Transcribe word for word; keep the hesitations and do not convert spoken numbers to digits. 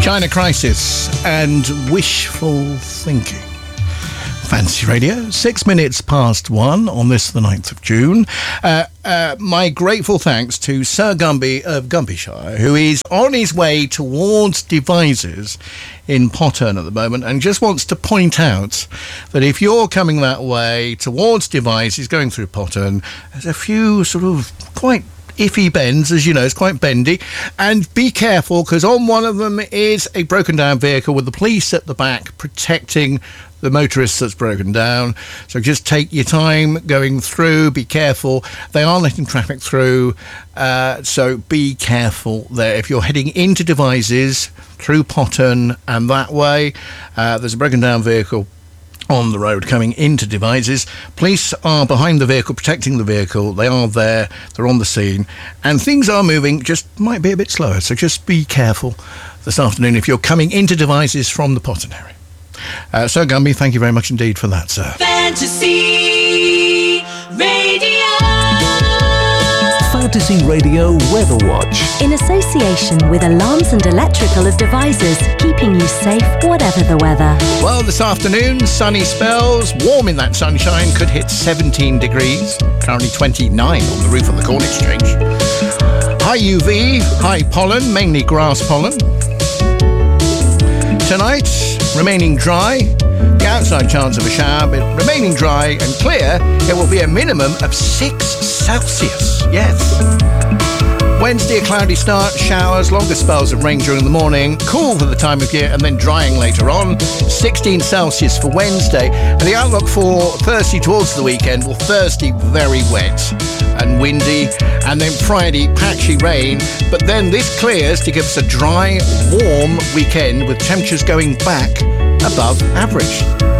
China Crisis and Wishful Thinking. Fancy Radio, six minutes past one on this, the ninth of June. Uh, uh, my grateful thanks to Sir Gumby of Gumbyshire, who is on his way towards Devizes in Potton at the moment, and just wants to point out that if you're coming that way towards Devizes, going through Potton, there's a few sort of quite iffy bends, as you know. It's quite bendy, and be careful, because on one of them is a broken down vehicle with the police at the back protecting the motorist that's broken down. So just take your time going through, be careful. They are letting traffic through, uh, so be careful there. If you're heading into Devizes through Potton and that way, uh, there's a broken down vehicle on the road coming into Devizes. Police are behind the vehicle, protecting the vehicle. They are there, they're on the scene, and things are moving, just might be a bit slower, so just be careful this afternoon if you're coming into Devizes from the Potton area. Uh, Sir Gumby, thank you very much indeed for that, sir. Fantasy Radio. Fantasy Radio Weather Watch. In association with Alarms and Electrical of Devizes, keeping you safe whatever the weather. Well, this afternoon, sunny spells, warm in that sunshine, could hit seventeen degrees, currently twenty-nine on the roof of the Corn Exchange. High U V, high pollen, mainly grass pollen. Tonight, remaining dry, the outside chance of a shower, but remaining dry and clear, it will be a minimum of six Celsius. Yes. Wednesday, a cloudy start, showers, longer spells of rain during the morning, cool for the time of year, and then drying later on. sixteen Celsius for Wednesday. And the outlook for Thursday towards the weekend, well, Thursday, very wet and windy, and then Friday, patchy rain. But then this clears to give us a dry, warm weekend with temperatures going back above average.